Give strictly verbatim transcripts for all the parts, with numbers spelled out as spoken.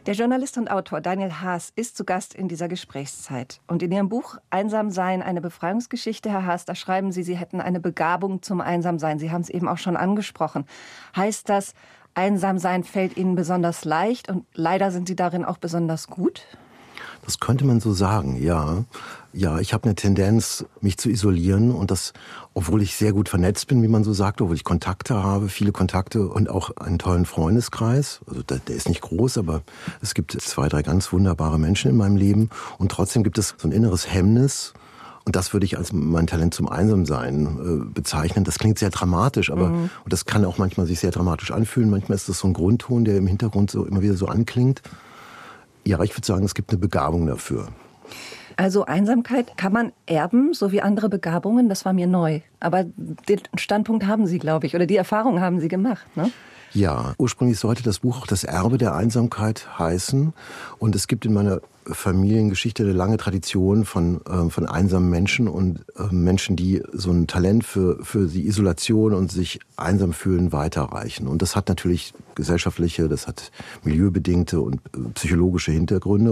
Der Journalist und Autor Daniel Haas ist zu Gast in dieser Gesprächszeit. Und in Ihrem Buch Einsamsein, eine Befreiungsgeschichte, Herr Haas, da schreiben Sie, Sie hätten eine Begabung zum Einsamsein. Sie haben es eben auch schon angesprochen. Heißt das, Einsamsein fällt Ihnen besonders leicht und leider sind Sie darin auch besonders gut? Das könnte man so sagen, ja. Ja, ich habe eine Tendenz, mich zu isolieren und das, obwohl ich sehr gut vernetzt bin, wie man so sagt, obwohl ich Kontakte habe, viele Kontakte und auch einen tollen Freundeskreis. Also der, der ist nicht groß, aber es gibt zwei, drei ganz wunderbare Menschen in meinem Leben und trotzdem gibt es so ein inneres Hemmnis. Und das würde ich als mein Talent zum Einsamsein äh, bezeichnen. Das klingt sehr dramatisch, aber mhm. und das kann auch manchmal sich sehr dramatisch anfühlen. Manchmal ist das so ein Grundton, der im Hintergrund so immer wieder so anklingt. Ja, ich würde sagen, es gibt eine Begabung dafür. Also Einsamkeit kann man erben, so wie andere Begabungen, das war mir neu. Aber den Standpunkt haben Sie, glaube ich, oder die Erfahrung haben Sie gemacht, ne? Ja, ursprünglich sollte das Buch auch das Erbe der Einsamkeit heißen. Und es gibt in meiner Familiengeschichte eine lange Tradition von, äh, von einsamen Menschen und äh, Menschen, die so ein Talent für, für die Isolation und sich einsam fühlen, weiterreichen. Und das hat natürlich gesellschaftliche, das hat milieubedingte und äh, psychologische Hintergründe.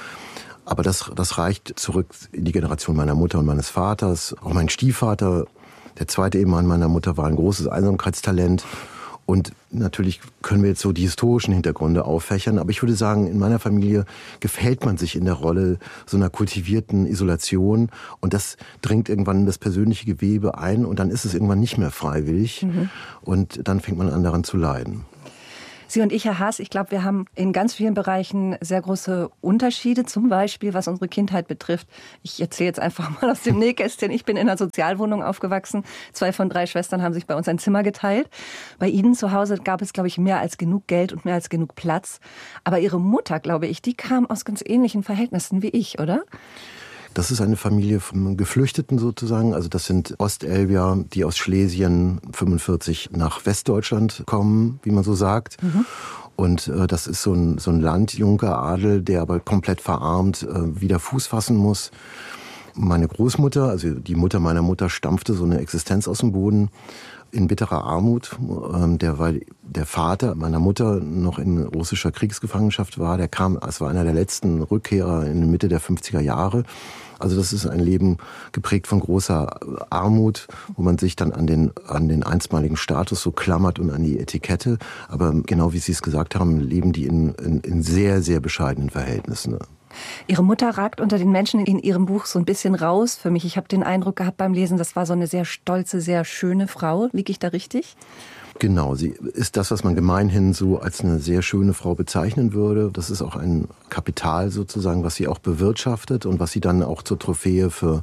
Aber das, das reicht zurück in die Generation meiner Mutter und meines Vaters. Auch mein Stiefvater, der zweite Ehemann meiner Mutter, war ein großes Einsamkeitstalent. Und natürlich können wir jetzt so die historischen Hintergründe auffächern. Aber ich würde sagen, in meiner Familie gefällt man sich in der Rolle so einer kultivierten Isolation. Und das dringt irgendwann in das persönliche Gewebe ein. Und dann ist es irgendwann nicht mehr freiwillig. Mhm. Und dann fängt man an, daran zu leiden. Sie und ich, Herr Haas, ich glaube, wir haben in ganz vielen Bereichen sehr große Unterschiede, zum Beispiel was unsere Kindheit betrifft. Ich erzähle jetzt einfach mal aus dem Nähkästchen. Ich bin in einer Sozialwohnung aufgewachsen. Zwei von drei Schwestern haben sich bei uns ein Zimmer geteilt. Bei Ihnen zu Hause gab es, glaube ich, mehr als genug Geld und mehr als genug Platz. Aber Ihre Mutter, glaube ich, die kam aus ganz ähnlichen Verhältnissen wie ich, oder? Das ist eine Familie von Geflüchteten sozusagen. Also das sind Ostelbier, die aus Schlesien fünfundvierzig nach Westdeutschland kommen, wie man so sagt. Mhm. Und äh, das ist so ein, so ein Landjunkeradel, der aber komplett verarmt äh, wieder Fuß fassen muss. Meine Großmutter, also die Mutter meiner Mutter, stampfte so eine Existenz aus dem Boden in bitterer Armut, der, weil der Vater meiner Mutter noch in russischer Kriegsgefangenschaft war. Der kam, es war einer der letzten Rückkehrer in der Mitte der fünfziger Jahre. Also das ist ein Leben geprägt von großer Armut, wo man sich dann an den, an den einstmaligen Status so klammert und an die Etikette. Aber genau wie Sie es gesagt haben, leben die in, in, in sehr, sehr bescheidenen Verhältnissen. Ihre Mutter ragt unter den Menschen in Ihrem Buch so ein bisschen raus für mich. Ich habe den Eindruck gehabt beim Lesen, das war so eine sehr stolze, sehr schöne Frau. Liege ich da richtig? Genau, sie ist das, was man gemeinhin so als eine sehr schöne Frau bezeichnen würde. Das ist auch ein Kapital sozusagen, was sie auch bewirtschaftet und was sie dann auch zur Trophäe für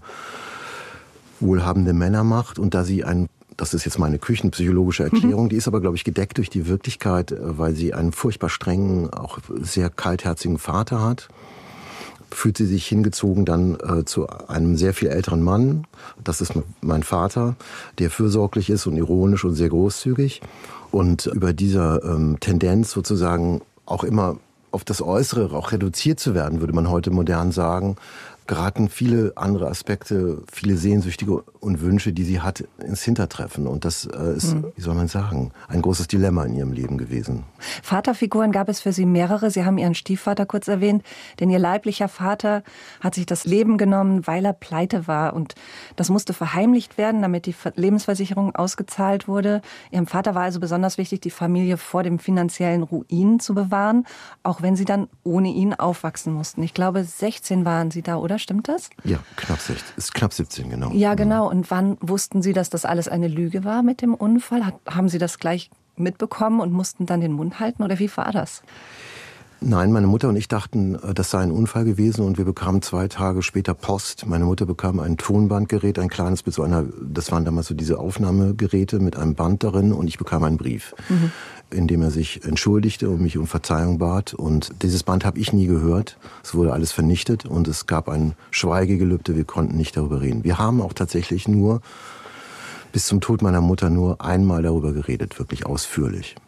wohlhabende Männer macht. Und da sie ein Das ist jetzt meine küchenpsychologische Erklärung, mhm. die ist aber, glaube ich, gedeckt durch die Wirklichkeit, weil sie einen furchtbar strengen, auch sehr kaltherzigen Vater hat. Fühlt sie sich hingezogen dann äh, zu einem sehr viel älteren Mann. Das ist mein Vater, der fürsorglich ist und ironisch und sehr großzügig. Und über dieser ähm, Tendenz sozusagen auch immer auf das Äußere auch reduziert zu werden, würde man heute modern sagen, geraten viele andere Aspekte, viele Sehnsüchtige und Wünsche, die sie hat, ins Hintertreffen. Und das äh, ist, mhm. wie soll man sagen, ein großes Dilemma in ihrem Leben gewesen. Vaterfiguren gab es für Sie mehrere. Sie haben Ihren Stiefvater kurz erwähnt, denn Ihr leiblicher Vater hat sich das Leben genommen, weil er pleite war. Und das musste verheimlicht werden, damit die Lebensversicherung ausgezahlt wurde. Ihrem Vater war also besonders wichtig, die Familie vor dem finanziellen Ruin zu bewahren, auch wenn sie dann ohne ihn aufwachsen mussten. Ich glaube, sechzehn waren Sie da, oder? Stimmt das? Ja, knapp sechzehn, ist knapp siebzehn, genau. Ja, genau. Und wann wussten Sie, dass das alles eine Lüge war mit dem Unfall? Hat, haben Sie das gleich mitbekommen und mussten dann den Mund halten? Oder wie war das? Nein, meine Mutter und ich dachten, das sei ein Unfall gewesen und wir bekamen zwei Tage später Post. Meine Mutter bekam ein Tonbandgerät, ein kleines mit so einer, das waren damals so diese Aufnahmegeräte mit einem Band darin und ich bekam einen Brief, mhm. in dem er sich entschuldigte und mich um Verzeihung bat. Und dieses Band habe ich nie gehört. Es wurde alles vernichtet und es gab ein Schweigegelübde, wir konnten nicht darüber reden. Wir haben auch tatsächlich nur bis zum Tod meiner Mutter nur einmal darüber geredet, wirklich ausführlich.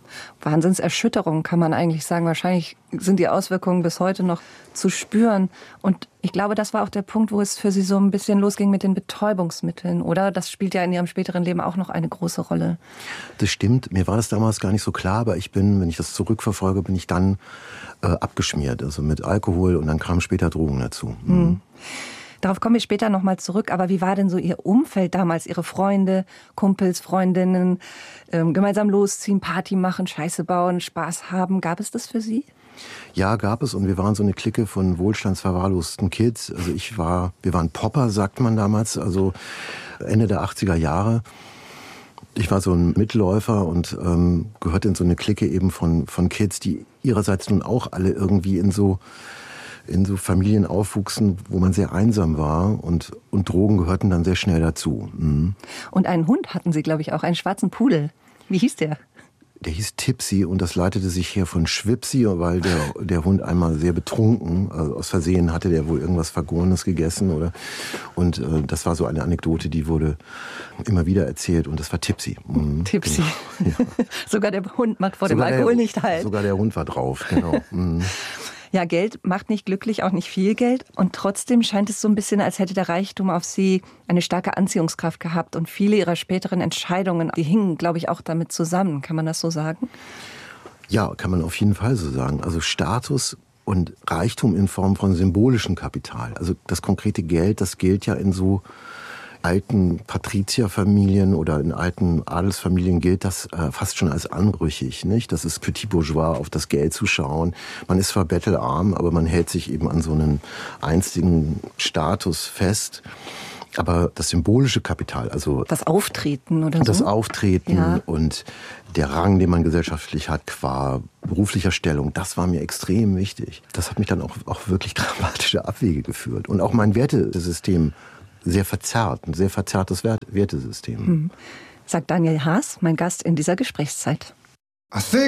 Wahnsinnserschütterung, kann man eigentlich sagen. Wahrscheinlich sind die Auswirkungen bis heute noch zu spüren. Und ich glaube, das war auch der Punkt, wo es für Sie so ein bisschen losging mit den Betäubungsmitteln, oder? Das spielt ja in Ihrem späteren Leben auch noch eine große Rolle. Das stimmt. Mir war das damals gar nicht so klar, aber ich bin, wenn ich das zurückverfolge, bin ich dann äh, abgeschmiert. Also mit Alkohol, und dann kamen später Drogen dazu. Mhm. Hm. Darauf komme ich später nochmal zurück. Aber wie war denn so Ihr Umfeld damals? Ihre Freunde, Kumpels, Freundinnen, ähm, gemeinsam losziehen, Party machen, Scheiße bauen, Spaß haben. Gab es das für Sie? Ja, gab es. Und wir waren so eine Clique von wohlstandsverwahrlosten Kids. Also ich war, wir waren Popper, sagt man damals, also Ende der achtziger Jahre. Ich war so ein Mitläufer und ähm, gehörte in so eine Clique eben von, von Kids, die ihrerseits nun auch alle irgendwie in so in so Familien aufwuchsen, wo man sehr einsam war, und, und Drogen gehörten dann sehr schnell dazu. Mhm. Und einen Hund hatten Sie, glaube ich, auch, einen schwarzen Pudel. Wie hieß der? Der hieß Tipsy, und das leitete sich her von Schwipsi, weil der, der Hund einmal sehr betrunken, also aus Versehen hatte der wohl irgendwas Vergorenes gegessen, oder, und äh, das war so eine Anekdote, die wurde immer wieder erzählt, und das war Tipsy. Mhm. Tipsy. Genau. Ja. Sogar der Hund macht vor sogar dem Alkohol der, nicht halt. Sogar der Hund war drauf, genau. Mhm. Ja, Geld macht nicht glücklich, auch nicht viel Geld. Und trotzdem scheint es so ein bisschen, als hätte der Reichtum auf Sie eine starke Anziehungskraft gehabt. Und viele Ihrer späteren Entscheidungen, die hingen, glaube ich, auch damit zusammen. Kann man das so sagen? Ja, kann man auf jeden Fall so sagen. Also Status und Reichtum in Form von symbolischem Kapital. Also das konkrete Geld, das gilt ja in so alten Patrizierfamilien oder in alten Adelsfamilien gilt das äh, fast schon als anrüchig, nicht? Das ist Petit Bourgeois, auf das Geld zu schauen. Man ist zwar bettelarm, aber man hält sich eben an so einen einstigen Status fest. Aber das symbolische Kapital, also das Auftreten oder so? Das Auftreten ja. Und der Rang, den man gesellschaftlich hat, qua beruflicher Stellung, das war mir extrem wichtig. Das hat mich dann auch, auch wirklich dramatische Abwege geführt. Und auch mein Wertesystem sehr verzerrt, ein sehr verzerrtes Wert- Wertesystem. Hm. Sagt Daniel Haas, mein Gast in dieser Gesprächszeit.